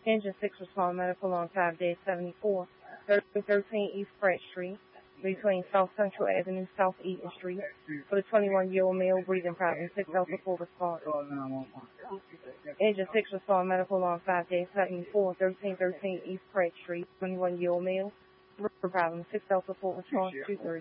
Engine 6 respond medical on 5-74, 13 East Pratt Street, between South Central Avenue, South Eaton Street, for the 21-year-old male breathing problem, 6 Alpha 4 respond. Engine 6 respond medical on 5-74, 1313 East Pratt Street, 21-year-old male breathing problem, 6 Alpha 4 response, 230.